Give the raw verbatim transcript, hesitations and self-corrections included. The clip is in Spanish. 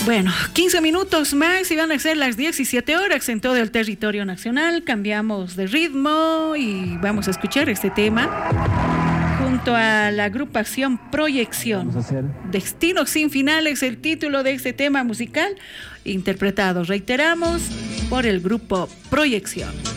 Bueno, quince minutos más y van a ser las diecisiete horas en todo el territorio nacional. Cambiamos de ritmo y vamos a escuchar este tema junto a la agrupación Proyección. Destino sin final es el título de este tema musical, interpretado, reiteramos, por el grupo Proyección.